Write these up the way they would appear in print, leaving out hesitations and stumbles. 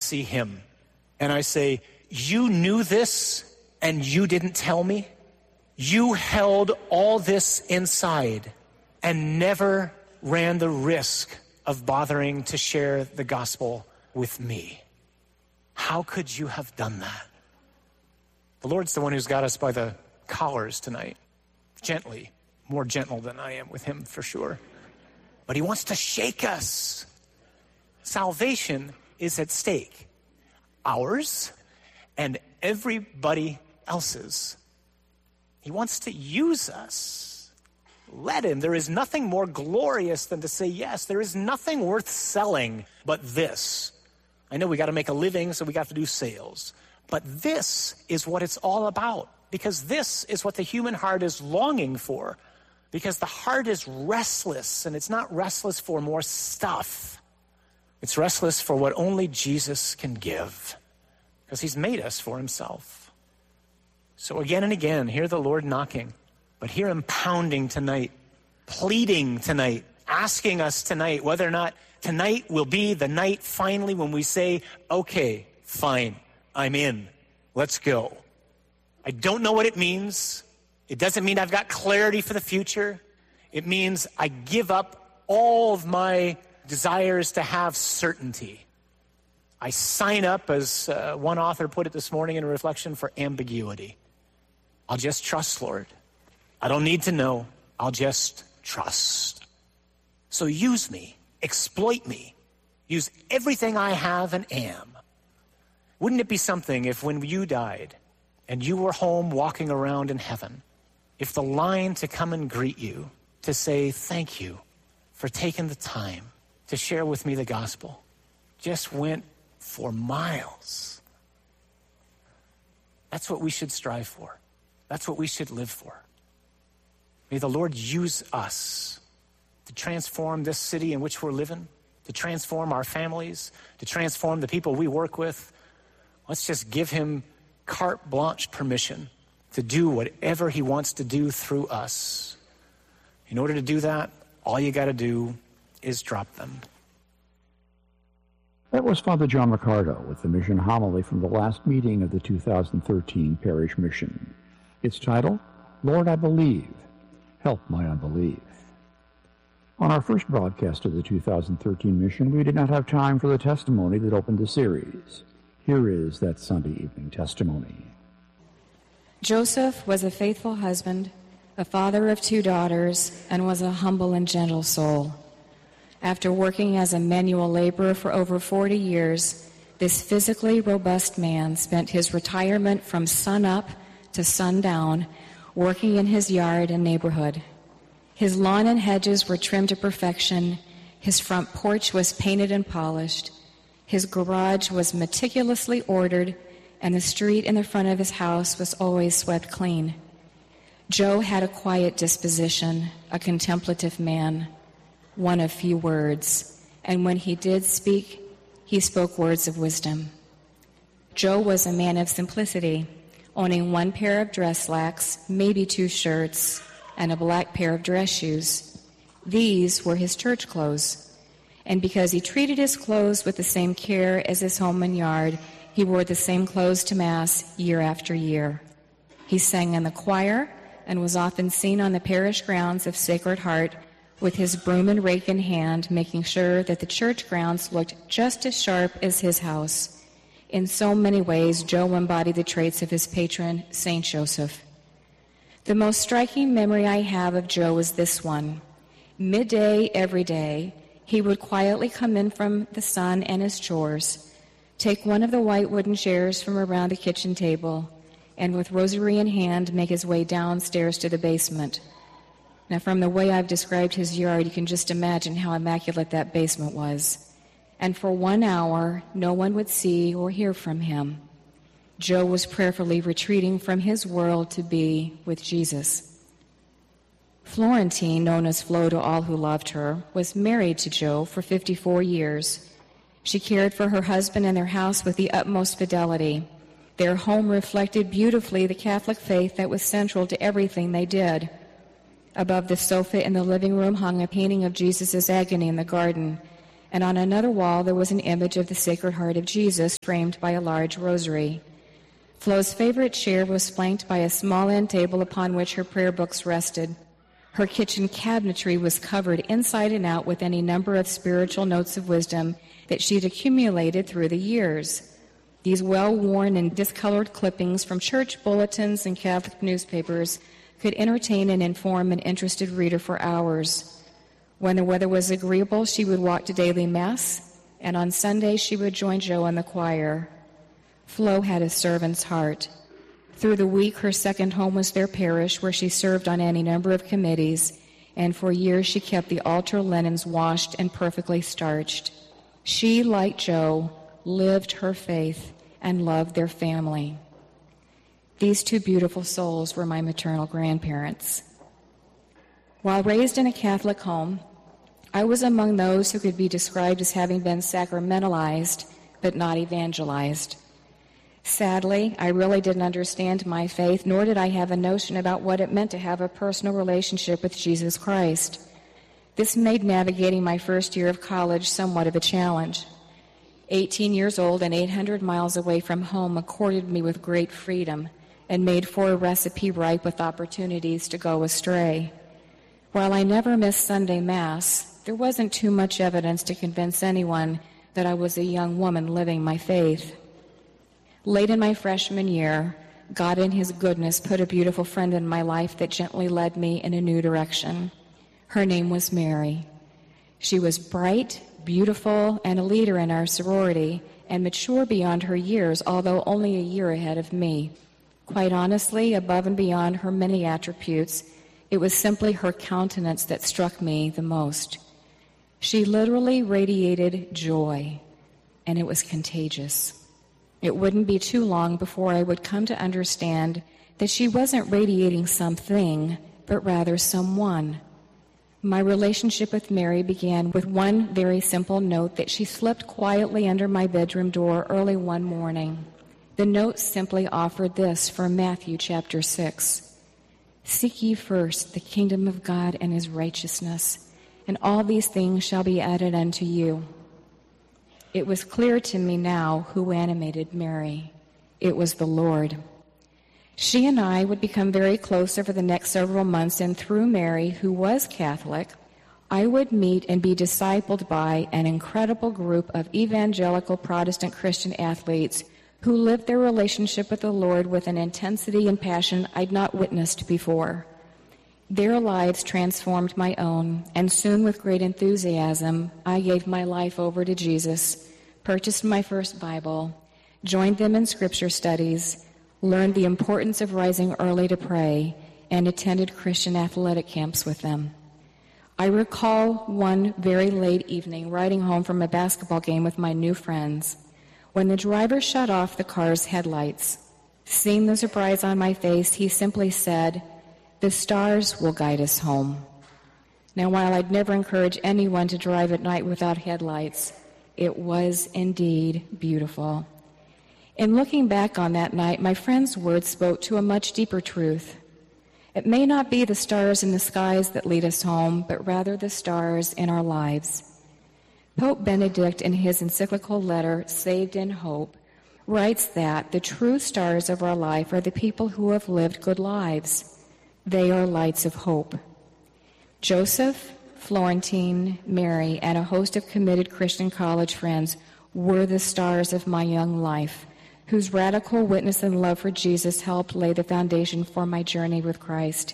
see him. And I say, you knew this and you didn't tell me? You held all this inside and never ran the risk of bothering to share the gospel with me. How could you have done that? The Lord's the one who's got us by the collars tonight. Gently, more gentle than I am with him for sure. But he wants to shake us. Salvation is at stake. Ours and everybody else's. He wants to use us. Let him. There is nothing more glorious than to say yes. There is nothing worth selling but this. I know we got to make a living, so we got to do sales. But this is what it's all about, because this is what the human heart is longing for, because the heart is restless, and it's not restless for more stuff. It's restless for what only Jesus can give, because he's made us for himself. So again and again, hear the Lord knocking, but hear him pounding tonight, pleading tonight, asking us tonight whether or not tonight will be the night finally when we say, okay, fine, I'm in. Let's go. I don't know what it means. It doesn't mean I've got clarity for the future. It means I give up all of my desires to have certainty. I sign up, as one author put it this morning in a reflection, for ambiguity. I'll just trust, Lord. I don't need to know. I'll just trust. So use me. Exploit me. Use everything I have and am. Wouldn't it be something if when you died and you were home walking around in heaven, if the line to come and greet you, to say thank you for taking the time to share with me the gospel, just went for miles? That's what we should strive for. That's what we should live for. May the Lord use us to transform this city in which we're living, to transform our families, to transform the people we work with. Let's just give him carte blanche permission to do whatever he wants to do through us. In order to do that, all you got to do is drop them. That was Father John Riccardo with the mission homily from the last meeting of the 2013 Parish Mission. Its title, Lord, I Believe, Help My Unbelief. On our first broadcast of the 2013 mission, we did not have time for the testimony that opened the series. Here is that Sunday evening testimony. Joseph was a faithful husband, a father of 2 daughters, and was a humble and gentle soul. After working as a manual laborer for over 40 years, this physically robust man spent his retirement from sunup to sundown working in his yard and neighborhood. His lawn and hedges were trimmed to perfection, his front porch was painted and polished, his garage was meticulously ordered, and the street in the front of his house was always swept clean. Joe had a quiet disposition, a contemplative man, one of few words, and when he did speak, he spoke words of wisdom. Joe was a man of simplicity, owning 1 pair of dress slacks, maybe 2 shirts, and a black pair of dress shoes. These were his church clothes. And because he treated his clothes with the same care as his home and yard, he wore the same clothes to Mass year after year. He sang in the choir and was often seen on the parish grounds of Sacred Heart with his broom and rake in hand, making sure that the church grounds looked just as sharp as his house. In so many ways, Joe embodied the traits of his patron, Saint Joseph. The most striking memory I have of Joe is this one. Midday every day, he would quietly come in from the sun and his chores, take one of the white wooden chairs from around the kitchen table, and with rosary in hand, make his way downstairs to the basement. Now, from the way I've described his yard, you can just imagine how immaculate that basement was. And for 1 hour, no one would see or hear from him. Joe was prayerfully retreating from his world to be with Jesus. Florentine, known as Flo to all who loved her, was married to Joe for 54 years. She cared for her husband and their house with the utmost fidelity. Their home reflected beautifully the Catholic faith that was central to everything they did. Above the sofa in the living room hung a painting of Jesus' agony in the garden, and on another wall there was an image of the Sacred Heart of Jesus framed by a large rosary. Flo's favorite chair was flanked by a small end table upon which her prayer books rested. Her kitchen cabinetry was covered inside and out with any number of spiritual notes of wisdom that she'd accumulated through the years. These well-worn and discolored clippings from church bulletins and Catholic newspapers could entertain and inform an interested reader for hours. When the weather was agreeable, she would walk to daily Mass, and on Sundays she would join Joe in the choir. Flo had a servant's heart. Through the week, her second home was their parish, where she served on any number of committees, and for years she kept the altar linens washed and perfectly starched. She, like Joe, lived her faith and loved their family. These two beautiful souls were my maternal grandparents. While raised in a Catholic home, I was among those who could be described as having been sacramentalized, but not evangelized. Sadly, I really didn't understand my faith, nor did I have a notion about what it meant to have a personal relationship with Jesus Christ. This made navigating my first year of college somewhat of a challenge. 18 years old and 800 miles away from home accorded me with great freedom and made for a recipe ripe with opportunities to go astray. While I never missed Sunday Mass, there wasn't too much evidence to convince anyone that I was a young woman living my faith. Late in my freshman year, God in His goodness put a beautiful friend in my life that gently led me in a new direction. Her name was Mary. She was bright, beautiful, and a leader in our sorority, and mature beyond her years, although only a year ahead of me. Quite honestly, above and beyond her many attributes, it was simply her countenance that struck me the most. She literally radiated joy, and it was contagious. It wouldn't be too long before I would come to understand that she wasn't radiating something, but rather someone. My relationship with Mary began with one very simple note that she slipped quietly under my bedroom door early one morning. The note simply offered this from Matthew chapter 6. Seek ye first the kingdom of God and His righteousness, and all these things shall be added unto you. It was clear to me now who animated Mary. It was the Lord. She and I would become very close over the next several months, and through Mary, who was Catholic, I would meet and be discipled by an incredible group of evangelical Protestant Christian athletes who lived their relationship with the Lord with an intensity and passion I'd not witnessed before. Their lives transformed my own, and soon with great enthusiasm, I gave my life over to Jesus, purchased my first Bible, joined them in scripture studies, learned the importance of rising early to pray, and attended Christian athletic camps with them. I recall one very late evening riding home from a basketball game with my new friends when the driver shut off the car's headlights. Seeing the surprise on my face, he simply said, "The stars will guide us home." Now, while I'd never encourage anyone to drive at night without headlights, it was indeed beautiful. In looking back on that night, my friend's words spoke to a much deeper truth. It may not be the stars in the skies that lead us home, but rather the stars in our lives. Pope Benedict, in his encyclical letter, Saved in Hope, writes that the true stars of our life are the people who have lived good lives. They are lights of hope. Joseph, Florentine, Mary, and a host of committed Christian college friends were the stars of my young life, whose radical witness and love for Jesus helped lay the foundation for my journey with Christ.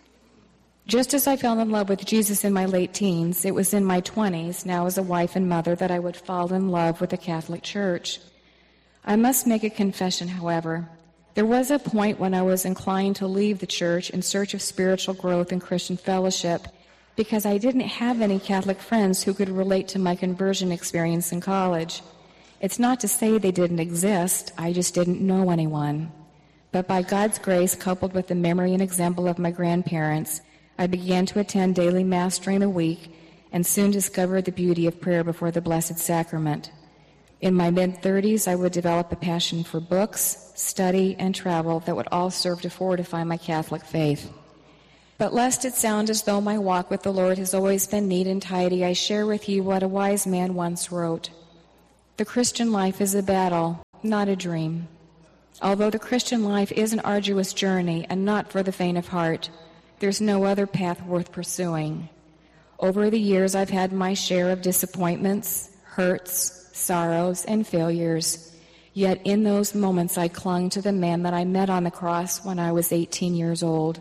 Just as I fell in love with Jesus in my late teens, it was in my 20s, now as a wife and mother, that I would fall in love with the Catholic Church. I must make a confession, however. There was a point when I was inclined to leave the church in search of spiritual growth and Christian fellowship because I didn't have any Catholic friends who could relate to my conversion experience in college. It's not to say they didn't exist, I just didn't know anyone. But by God's grace, coupled with the memory and example of my grandparents, I began to attend daily Mass during the week and soon discovered the beauty of prayer before the Blessed Sacrament. In my mid-30s, I would develop a passion for books, study, and travel that would all serve to fortify my Catholic faith. But lest it sound as though my walk with the Lord has always been neat and tidy, I share with you what a wise man once wrote. The Christian life is a battle, not a dream. Although the Christian life is an arduous journey and not for the faint of heart, there's no other path worth pursuing. Over the years, I've had my share of disappointments, hurts, sorrows, and failures. Yet in those moments, I clung to the man that I met on the cross when I was 18 years old.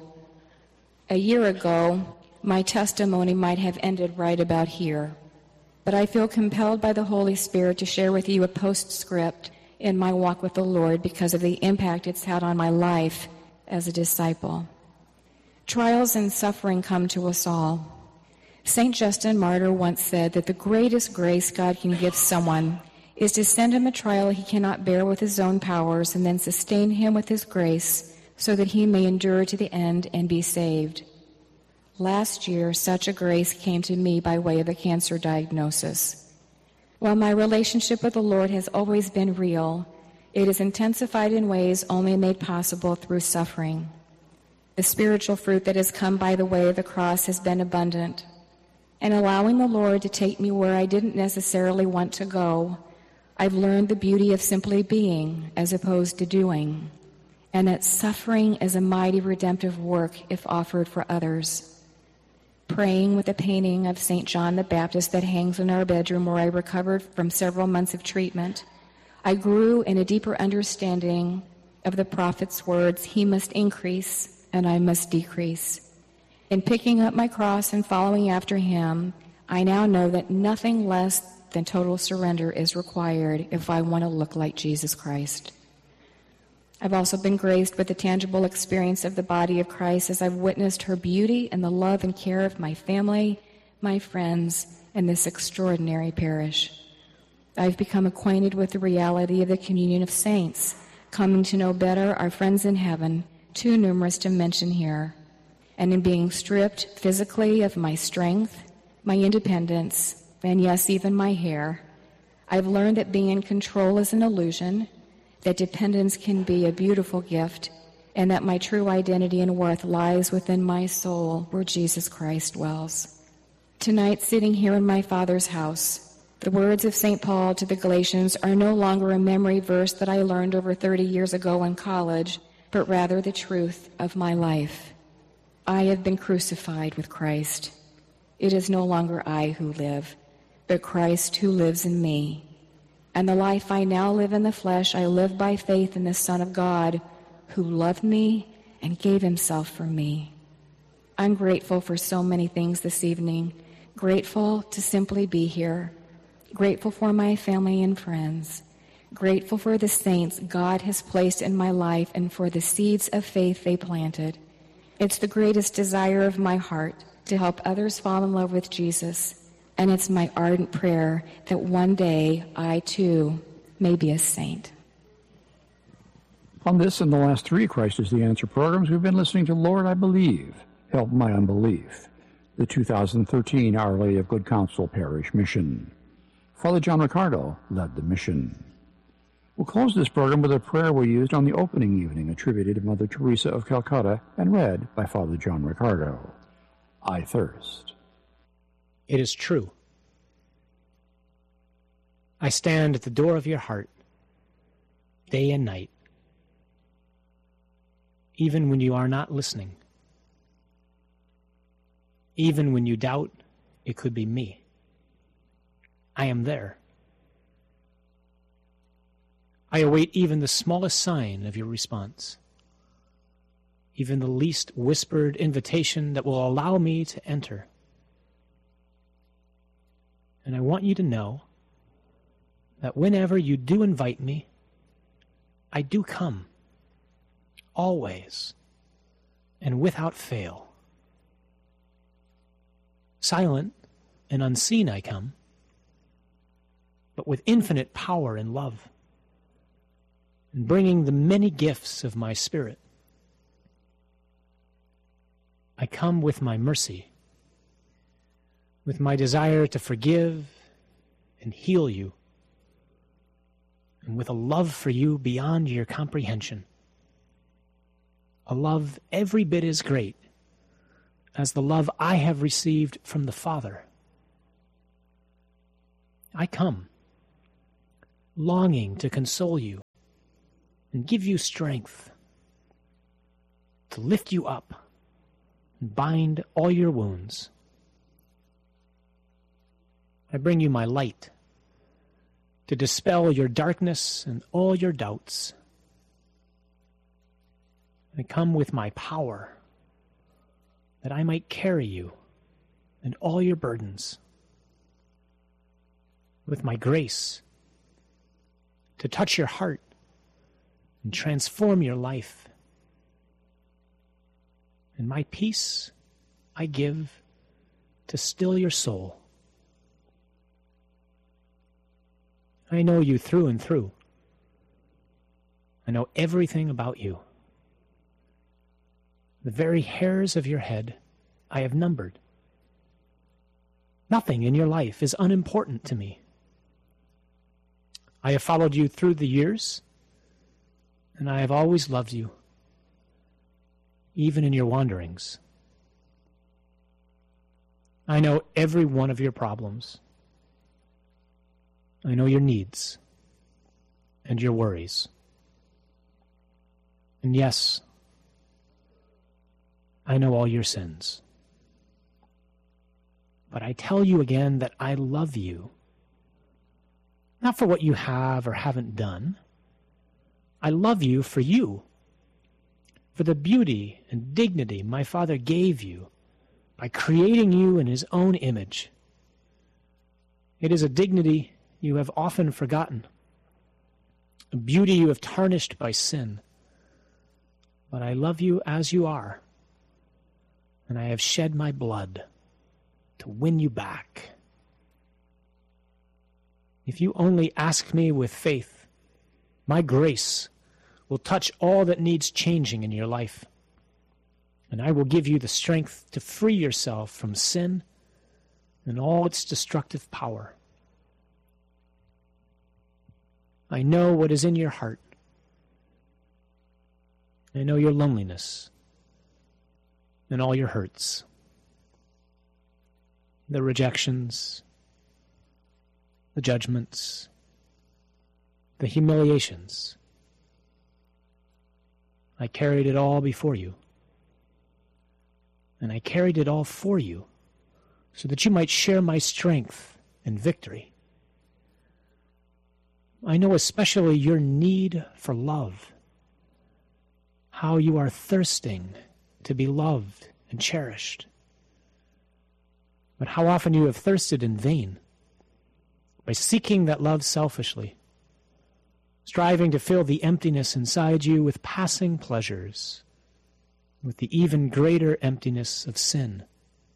A year ago, my testimony might have ended right about here, but I feel compelled by the Holy Spirit to share with you a postscript in my walk with the Lord because of the impact it's had on my life as a disciple. Trials and suffering come to us all. St. Justin Martyr once said that the greatest grace God can give someone is to send him a trial he cannot bear with his own powers and then sustain him with his grace so that he may endure to the end and be saved. Last year, such a grace came to me by way of a cancer diagnosis. While my relationship with the Lord has always been real, it is intensified in ways only made possible through suffering. The spiritual fruit that has come by the way of the cross has been abundant. And allowing the Lord to take me where I didn't necessarily want to go, I've learned the beauty of simply being as opposed to doing, and that suffering is a mighty redemptive work if offered for others. Praying with a painting of St. John the Baptist that hangs in our bedroom where I recovered from several months of treatment, I grew in a deeper understanding of the prophet's words, "He must increase and I must decrease." In picking up my cross and following after him, I now know that nothing less than total surrender is required if I want to look like Jesus Christ. I've also been graced with the tangible experience of the body of Christ as I've witnessed her beauty and the love and care of my family, my friends, and this extraordinary parish. I've become acquainted with the reality of the communion of saints, coming to know better our friends in heaven, too numerous to mention here. And in being stripped physically of my strength, my independence, and yes, even my hair, I've learned that being in control is an illusion, that dependence can be a beautiful gift, and that my true identity and worth lies within my soul where Jesus Christ dwells. Tonight, sitting here in my Father's house, the words of St. Paul to the Galatians are no longer a memory verse that I learned over 30 years ago in college, but rather the truth of my life. I have been crucified with Christ. It is no longer I who live, but Christ who lives in me. And the life I now live in the flesh, I live by faith in the Son of God, who loved me and gave himself for me. I'm grateful for so many things this evening. Grateful to simply be here. Grateful for my family and friends. Grateful for the saints God has placed in my life and for the seeds of faith they planted. It's the greatest desire of my heart to help others fall in love with Jesus. And it's my ardent prayer that one day I, too, may be a saint. On this and the last three Christ is the Answer programs, we've been listening to Lord, I Believe, Help My Unbelief, the 2013 Our Lady of Good Counsel Parish Mission. Father John Riccardo led the mission. We'll close this program with a prayer we used on the opening evening, attributed to Mother Teresa of Calcutta and read by Father John Riccardo. I thirst. It is true. I stand at the door of your heart, day and night, even when you are not listening, even when you doubt it could be me. I am there. I await even the smallest sign of your response, even the least whispered invitation that will allow me to enter. And I want you to know that whenever you do invite me, I do come, always, and without fail. Silent and unseen I come, but with infinite power and love, and bringing the many gifts of my Spirit. I come with my mercy, with my desire to forgive and heal you, and with a love for you beyond your comprehension, a love every bit as great as the love I have received from the Father. I come, longing to console you and give you strength, to lift you up and bind all your wounds. I bring you my light to dispel your darkness and all your doubts. I come with my power that I might carry you and all your burdens, with my grace to touch your heart and transform your life. And my peace I give to still your soul. I know you through and through. I know everything about you. The very hairs of your head I have numbered. Nothing in your life is unimportant to me. I have followed you through the years, and I have always loved you, even in your wanderings. I know every one of your problems. I know your needs and your worries. And yes, I know all your sins. But I tell you again that I love you, not for what you have or haven't done. I love you, for the beauty and dignity my Father gave you by creating you in his own image. It is a dignity you have often forgotten, a beauty you have tarnished by sin. But I love you as you are, and I have shed my blood to win you back. If you only ask me with faith, my grace will touch all that needs changing in your life, and I will give you the strength to free yourself from sin and all its destructive power. I know what is in your heart. I know your loneliness and all your hurts, the rejections, the judgments, the humiliations. I carried it all before you, and I carried it all for you so that you might share my strength and victory. I know especially your need for love, how you are thirsting to be loved and cherished. But how often you have thirsted in vain, by seeking that love selfishly, striving to fill the emptiness inside you with passing pleasures, with the even greater emptiness of sin.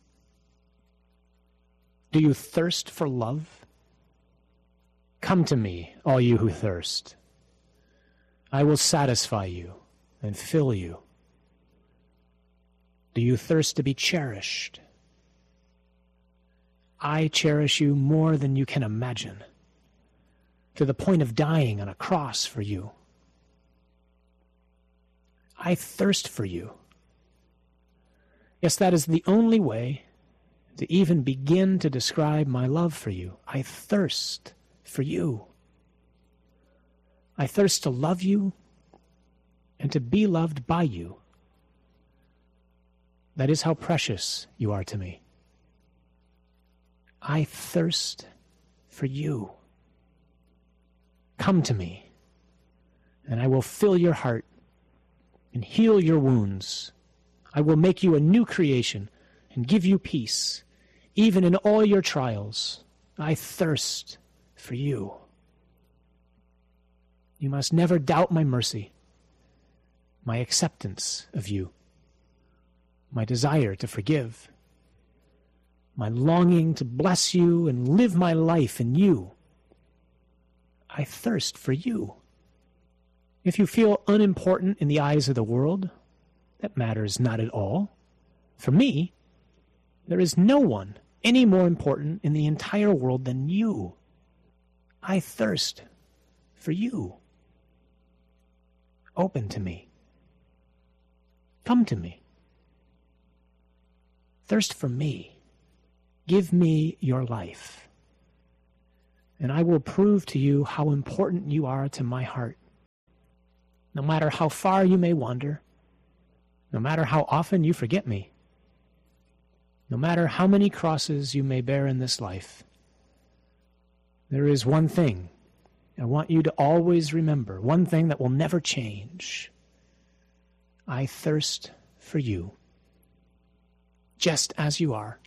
Do you thirst for love? Come to me, all you who thirst. I will satisfy you and fill you. Do you thirst to be cherished? I cherish you more than you can imagine, to the point of dying on a cross for you. I thirst for you. Yes, that is the only way to even begin to describe my love for you. I thirst for you. I thirst to love you and to be loved by you. That is how precious you are to me. I thirst for you. Come to me, and I will fill your heart and heal your wounds. I will make you a new creation and give you peace, even in all your trials. I thirst for you. You must never doubt my mercy, my acceptance of you, my desire to forgive, my longing to bless you and live my life in you. I thirst for you. If you feel unimportant in the eyes of the world, that matters not at all. For me, there is no one any more important in the entire world than you. I thirst for you. Open to me. Come to me. Thirst for me. Give me your life. And I will prove to you how important you are to my heart. No matter how far you may wander, no matter how often you forget me, no matter how many crosses you may bear in this life, there is one thing I want you to always remember, one thing that will never change. I thirst for you, just as you are.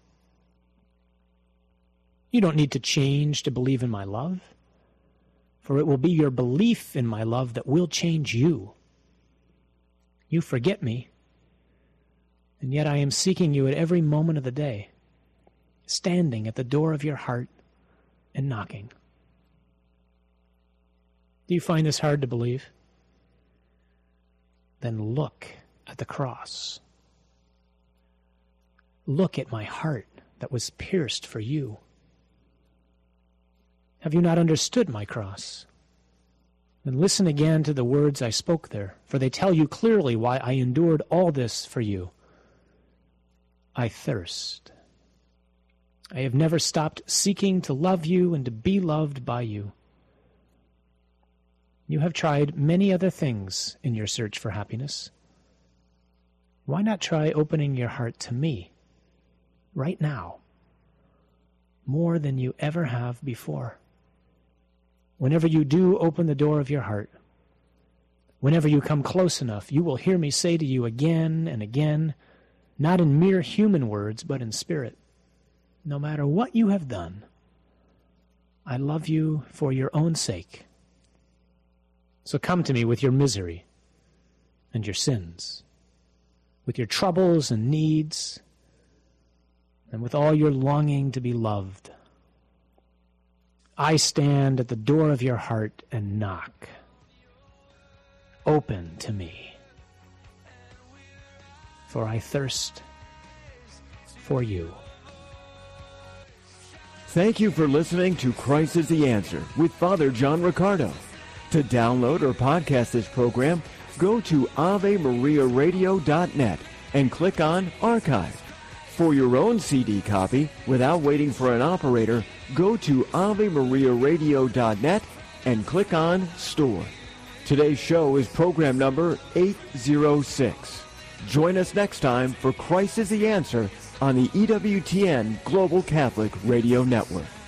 You don't need to change to believe in my love, for it will be your belief in my love that will change you. You forget me, and yet I am seeking you at every moment of the day, standing at the door of your heart and knocking. Do you find this hard to believe? Then look at the cross. Look at my heart that was pierced for you. Have you not understood my cross? Then listen again to the words I spoke there, for they tell you clearly why I endured all this for you. I thirst. I have never stopped seeking to love you and to be loved by you. You have tried many other things in your search for happiness. Why not try opening your heart to me right now, more than you ever have before? Whenever you do open the door of your heart, whenever you come close enough, you will hear me say to you again and again, not in mere human words, but in spirit, no matter what you have done, I love you for your own sake. So come to me with your misery and your sins, with your troubles and needs, and with all your longing to be loved. I stand at the door of your heart and knock. Open to me, for I thirst for you. Thank you for listening to Christ is the Answer with Father John Riccardo. To download or podcast this program, go to AveMariaRadio.net and click on Archive. For your own CD copy, without waiting for an operator, go to AveMariaRadio.net and click on Store. Today's show is program number 806. Join us next time for Christ is the Answer on the EWTN Global Catholic Radio Network.